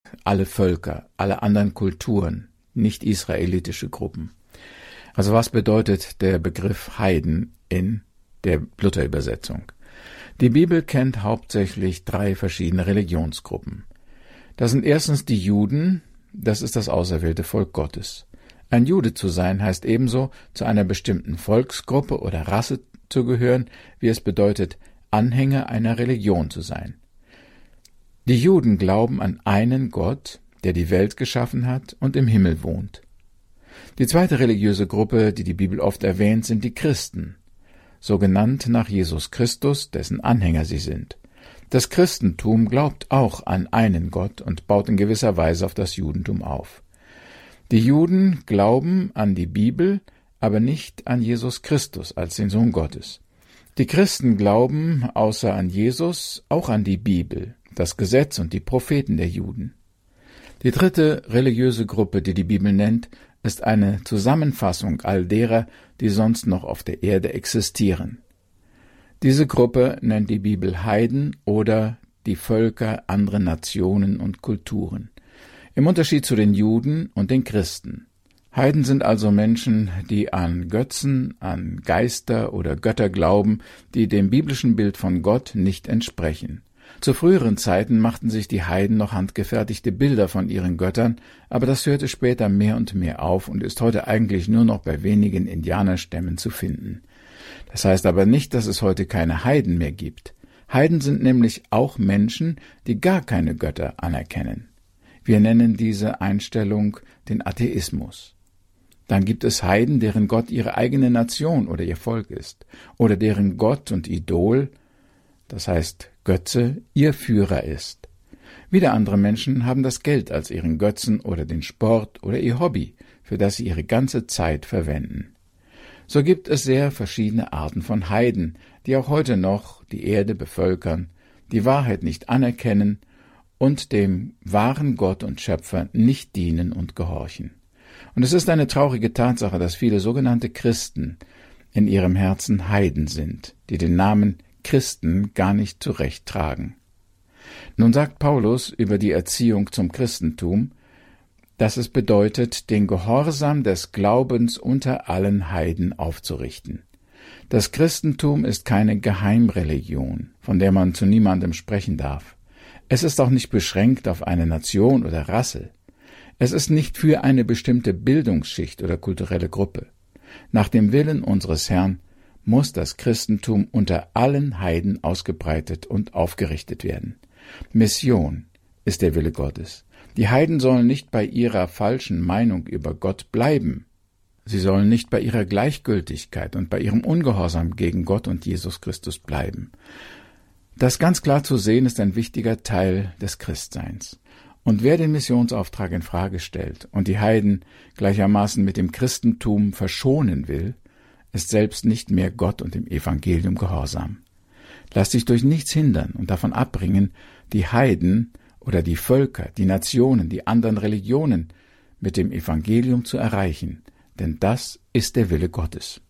alle Völker, alle anderen Kulturen, nicht israelitische Gruppen. Also was bedeutet der Begriff Heiden in der Luther-Übersetzung? Die Bibel kennt hauptsächlich 3 verschiedene Religionsgruppen. Das sind erstens die Juden, das ist das auserwählte Volk Gottes. Ein Jude zu sein heißt ebenso, zu einer bestimmten Volksgruppe oder Rasse zu gehören, wie es bedeutet, Anhänger einer Religion zu sein. Die Juden glauben an einen Gott, der die Welt geschaffen hat und im Himmel wohnt. Die zweite religiöse Gruppe, die die Bibel oft erwähnt, sind die Christen, so genannt nach Jesus Christus, dessen Anhänger sie sind. Das Christentum glaubt auch an einen Gott und baut in gewisser Weise auf das Judentum auf. Die Juden glauben an die Bibel, aber nicht an Jesus Christus als den Sohn Gottes. Die Christen glauben außer an Jesus auch an die Bibel, das Gesetz und die Propheten der Juden. Die dritte religiöse Gruppe, die die Bibel nennt, ist eine Zusammenfassung all derer, die sonst noch auf der Erde existieren. Diese Gruppe nennt die Bibel Heiden oder die Völker, andere Nationen und Kulturen. Im Unterschied zu den Juden und den Christen. Heiden sind also Menschen, die an Götzen, an Geister oder Götter glauben, die dem biblischen Bild von Gott nicht entsprechen. Zu früheren Zeiten machten sich die Heiden noch handgefertigte Bilder von ihren Göttern, aber das hörte später mehr und mehr auf und ist heute eigentlich nur noch bei wenigen Indianerstämmen zu finden. Das heißt aber nicht, dass es heute keine Heiden mehr gibt. Heiden sind nämlich auch Menschen, die gar keine Götter anerkennen. Wir nennen diese Einstellung den Atheismus. Dann gibt es Heiden, deren Gott ihre eigene Nation oder ihr Volk ist, oder deren Gott und Idol, das heißt Götze, ihr Führer ist. Wieder andere Menschen haben das Geld als ihren Götzen oder den Sport oder ihr Hobby, für das sie ihre ganze Zeit verwenden. So gibt es sehr verschiedene Arten von Heiden, die auch heute noch die Erde bevölkern, die Wahrheit nicht anerkennen und dem wahren Gott und Schöpfer nicht dienen und gehorchen. Und es ist eine traurige Tatsache, dass viele sogenannte Christen in ihrem Herzen Heiden sind, die den Namen Christen gar nicht zurecht tragen. Nun sagt Paulus über die Erziehung zum Christentum, dass es bedeutet, den Gehorsam des Glaubens unter allen Heiden aufzurichten. Das Christentum ist keine Geheimreligion, von der man zu niemandem sprechen darf. Es ist auch nicht beschränkt auf eine Nation oder Rasse. Es ist nicht für eine bestimmte Bildungsschicht oder kulturelle Gruppe. Nach dem Willen unseres Herrn muss das Christentum unter allen Heiden ausgebreitet und aufgerichtet werden. Mission ist der Wille Gottes. Die Heiden sollen nicht bei ihrer falschen Meinung über Gott bleiben. Sie sollen nicht bei ihrer Gleichgültigkeit und bei ihrem Ungehorsam gegen Gott und Jesus Christus bleiben. Das ganz klar zu sehen ist ein wichtiger Teil des Christseins. Und wer den Missionsauftrag in Frage stellt und die Heiden gleichermaßen mit dem Christentum verschonen will, ist selbst nicht mehr Gott und dem Evangelium gehorsam. Lass dich durch nichts hindern und davon abbringen, die Heiden oder die Völker, die Nationen, die anderen Religionen mit dem Evangelium zu erreichen, denn das ist der Wille Gottes.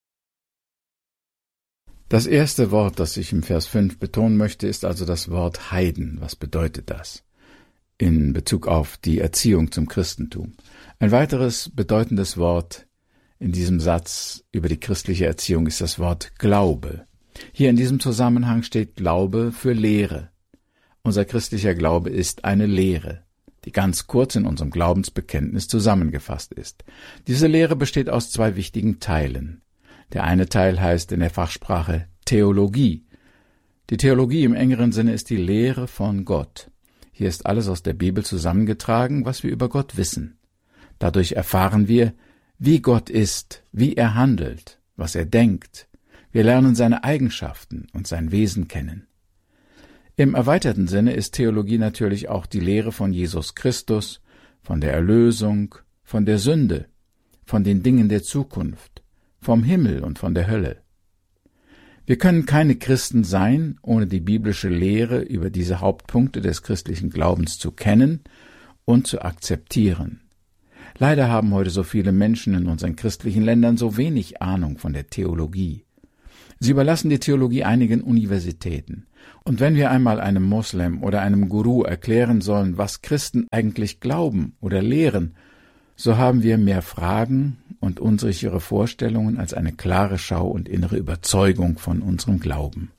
Das erste Wort, das ich im Vers 5 betonen möchte, ist also das Wort Heiden. Was bedeutet das? In Bezug auf die Erziehung zum Christentum. Ein weiteres bedeutendes Wort in diesem Satz über die christliche Erziehung ist das Wort Glaube. Hier in diesem Zusammenhang steht Glaube für Lehre. Unser christlicher Glaube ist eine Lehre, die ganz kurz in unserem Glaubensbekenntnis zusammengefasst ist. Diese Lehre besteht aus 2 wichtigen Teilen. Der eine Teil heißt in der Fachsprache Theologie. Die Theologie im engeren Sinne ist die Lehre von Gott. Hier ist alles aus der Bibel zusammengetragen, was wir über Gott wissen. Dadurch erfahren wir, wie Gott ist, wie er handelt, was er denkt. Wir lernen seine Eigenschaften und sein Wesen kennen. Im erweiterten Sinne ist Theologie natürlich auch die Lehre von Jesus Christus, von der Erlösung, von der Sünde, von den Dingen der Zukunft, vom Himmel und von der Hölle. Wir können keine Christen sein, ohne die biblische Lehre über diese Hauptpunkte des christlichen Glaubens zu kennen und zu akzeptieren. Leider haben heute so viele Menschen in unseren christlichen Ländern so wenig Ahnung von der Theologie. Sie überlassen die Theologie einigen Universitäten. Und wenn wir einmal einem Moslem oder einem Guru erklären sollen, was Christen eigentlich glauben oder lehren, so haben wir mehr Fragen und unsichere Vorstellungen als eine klare Schau und innere Überzeugung von unserem Glauben.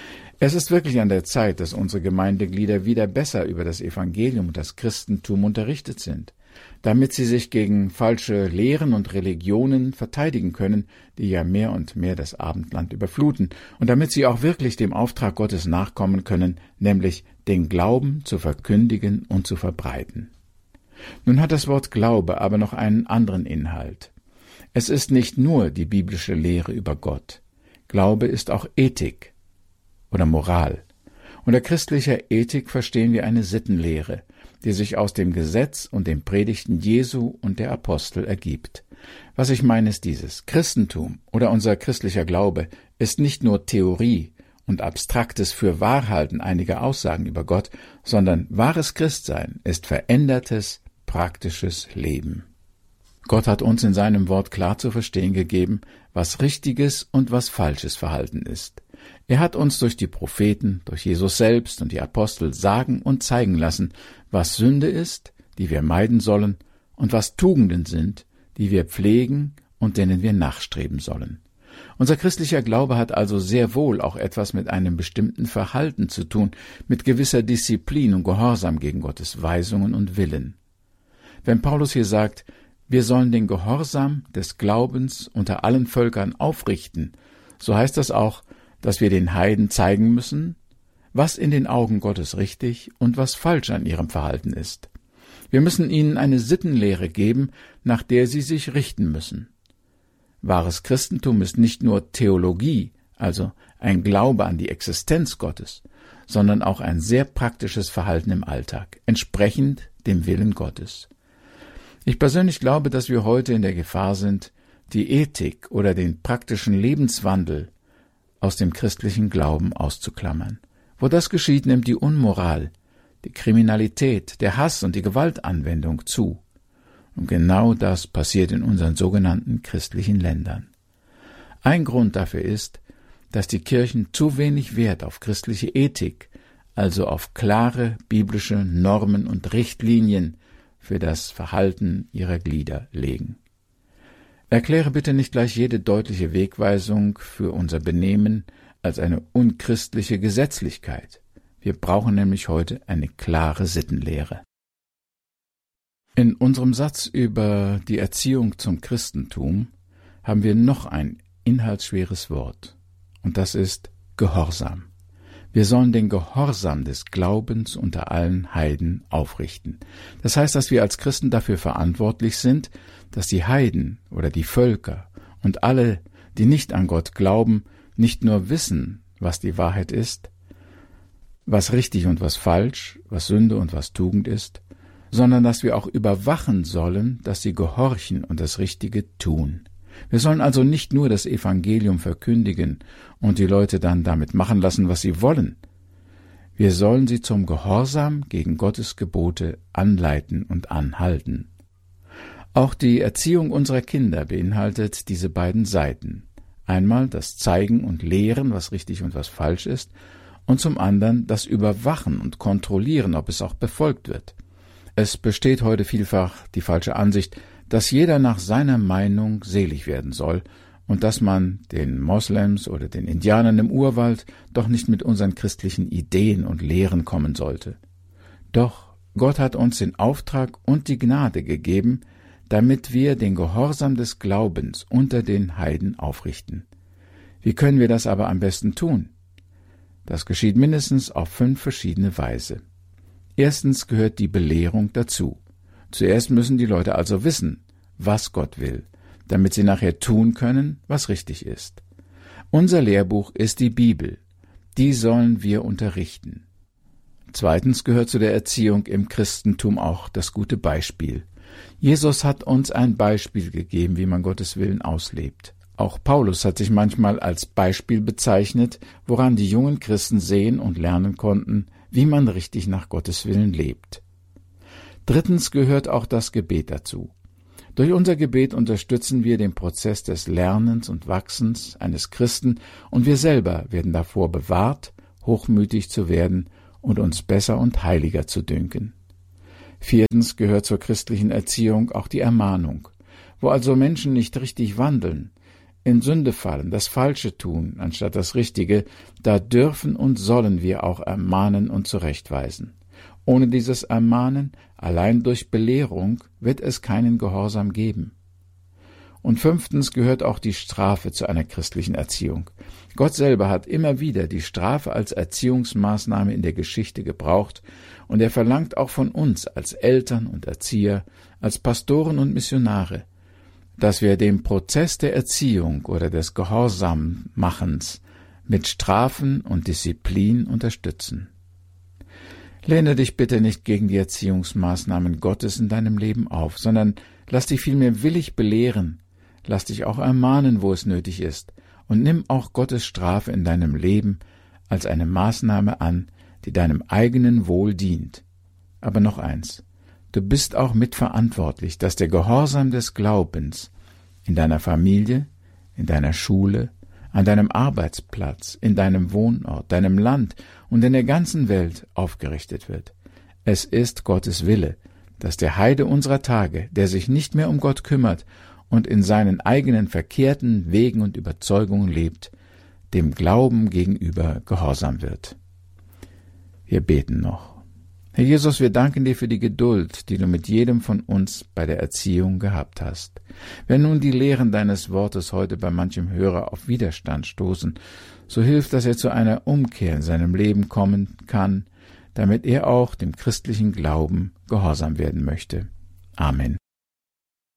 Es ist wirklich an der Zeit, dass unsere Gemeindeglieder wieder besser über das Evangelium und das Christentum unterrichtet sind, damit sie sich gegen falsche Lehren und Religionen verteidigen können, die ja mehr und mehr das Abendland überfluten, und damit sie auch wirklich dem Auftrag Gottes nachkommen können, nämlich den Glauben zu verkündigen und zu verbreiten. Nun hat das Wort Glaube aber noch einen anderen Inhalt. Es ist nicht nur die biblische Lehre über Gott. Glaube ist auch Ethik oder Moral. Unter christlicher Ethik verstehen wir eine Sittenlehre, die sich aus dem Gesetz und den Predigten Jesu und der Apostel ergibt. Was ich meine ist dieses: Christentum oder unser christlicher Glaube ist nicht nur Theorie und abstraktes Fürwahrhalten einiger Aussagen über Gott, sondern wahres Christsein ist verändertes, praktisches Leben. Gott hat uns in seinem Wort klar zu verstehen gegeben, was richtiges und was falsches Verhalten ist. Er hat uns durch die Propheten, durch Jesus selbst und die Apostel sagen und zeigen lassen, was Sünde ist, die wir meiden sollen, und was Tugenden sind, die wir pflegen und denen wir nachstreben sollen. Unser christlicher Glaube hat also sehr wohl auch etwas mit einem bestimmten Verhalten zu tun, mit gewisser Disziplin und Gehorsam gegen Gottes Weisungen und Willen. Wenn Paulus hier sagt, wir sollen den Gehorsam des Glaubens unter allen Völkern aufrichten, so heißt das auch, dass wir den Heiden zeigen müssen, was in den Augen Gottes richtig und was falsch an ihrem Verhalten ist. Wir müssen ihnen eine Sittenlehre geben, nach der sie sich richten müssen. Wahres Christentum ist nicht nur Theologie, also ein Glaube an die Existenz Gottes, sondern auch ein sehr praktisches Verhalten im Alltag, entsprechend dem Willen Gottes. Ich persönlich glaube, dass wir heute in der Gefahr sind, die Ethik oder den praktischen Lebenswandel aus dem christlichen Glauben auszuklammern. Wo das geschieht, nimmt die Unmoral, die Kriminalität, der Hass und die Gewaltanwendung zu. Und genau das passiert in unseren sogenannten christlichen Ländern. Ein Grund dafür ist, dass die Kirchen zu wenig Wert auf christliche Ethik, also auf klare biblische Normen und Richtlinien für das Verhalten ihrer Glieder legen. Erkläre bitte nicht gleich jede deutliche Wegweisung für unser Benehmen als eine unchristliche Gesetzlichkeit. Wir brauchen nämlich heute eine klare Sittenlehre. In unserem Satz über die Erziehung zum Christentum haben wir noch ein inhaltsschweres Wort, und das ist Gehorsam. Wir sollen den Gehorsam des Glaubens unter allen Heiden aufrichten. Das heißt, dass wir als Christen dafür verantwortlich sind, dass die Heiden oder die Völker und alle, die nicht an Gott glauben, nicht nur wissen, was die Wahrheit ist, was richtig und was falsch, was Sünde und was Tugend ist, sondern dass wir auch überwachen sollen, dass sie gehorchen und das Richtige tun. Wir sollen also nicht nur das Evangelium verkündigen und die Leute dann damit machen lassen, was sie wollen. Wir sollen sie zum Gehorsam gegen Gottes Gebote anleiten und anhalten. Auch die Erziehung unserer Kinder beinhaltet diese beiden Seiten. Einmal das Zeigen und Lehren, was richtig und was falsch ist, und zum anderen das Überwachen und Kontrollieren, ob es auch befolgt wird. Es besteht heute vielfach die falsche Ansicht, dass jeder nach seiner Meinung selig werden soll und dass man den Moslems oder den Indianern im Urwald doch nicht mit unseren christlichen Ideen und Lehren kommen sollte. Doch Gott hat uns den Auftrag und die Gnade gegeben, damit wir den Gehorsam des Glaubens unter den Heiden aufrichten. Wie können wir das aber am besten tun? Das geschieht mindestens auf 5 verschiedene Weise. Erstens gehört die Belehrung dazu. Zuerst müssen die Leute also wissen, was Gott will, damit sie nachher tun können, was richtig ist. Unser Lehrbuch ist die Bibel. Die sollen wir unterrichten. Zweitens gehört zu der Erziehung im Christentum auch das gute Beispiel. Jesus hat uns ein Beispiel gegeben, wie man Gottes Willen auslebt. Auch Paulus hat sich manchmal als Beispiel bezeichnet, woran die jungen Christen sehen und lernen konnten, wie man richtig nach Gottes Willen lebt. Drittens gehört auch das Gebet dazu. Durch unser Gebet unterstützen wir den Prozess des Lernens und Wachsens eines Christen und wir selber werden davor bewahrt, hochmütig zu werden und uns besser und heiliger zu dünken. 4. gehört zur christlichen Erziehung auch die Ermahnung. Wo also Menschen nicht richtig wandeln, in Sünde fallen, das Falsche tun, anstatt das Richtige, da dürfen und sollen wir auch ermahnen und zurechtweisen. Ohne dieses Ermahnen, allein durch Belehrung, wird es keinen Gehorsam geben. Und 5. gehört auch die Strafe zu einer christlichen Erziehung. Gott selber hat immer wieder die Strafe als Erziehungsmaßnahme in der Geschichte gebraucht, und er verlangt auch von uns als Eltern und Erzieher, als Pastoren und Missionare, dass wir den Prozess der Erziehung oder des Gehorsammachens mit Strafen und Disziplin unterstützen. Lehne dich bitte nicht gegen die Erziehungsmaßnahmen Gottes in deinem Leben auf, sondern lass dich vielmehr willig belehren, lass dich auch ermahnen, wo es nötig ist, und nimm auch Gottes Strafe in deinem Leben als eine Maßnahme an, die deinem eigenen Wohl dient. Aber noch eins: Du bist auch mitverantwortlich, dass der Gehorsam des Glaubens in deiner Familie, in deiner Schule, an deinem Arbeitsplatz, in deinem Wohnort, deinem Land und in der ganzen Welt aufgerichtet wird. Es ist Gottes Wille, dass der Heide unserer Tage, der sich nicht mehr um Gott kümmert und in seinen eigenen verkehrten Wegen und Überzeugungen lebt, dem Glauben gegenüber gehorsam wird. Wir beten noch. Herr Jesus, wir danken dir für die Geduld, die du mit jedem von uns bei der Erziehung gehabt hast. Wenn nun die Lehren deines Wortes heute bei manchem Hörer auf Widerstand stoßen, so hilf, dass er zu einer Umkehr in seinem Leben kommen kann, damit er auch dem christlichen Glauben gehorsam werden möchte. Amen.